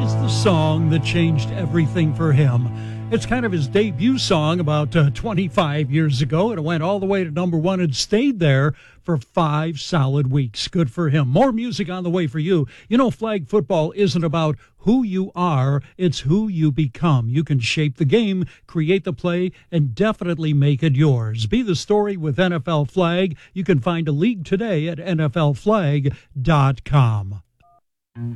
is the song that changed everything for him. It's kind of his debut song about 25 years ago. It went all the way to number one and stayed there for 5 solid weeks. Good for him. More music on the way for you. You know, flag football isn't about who you are, it's who you become. You can shape the game, create the play, and definitely make it yours. Be the story with NFL Flag. You can find a league today at NFLflag.com.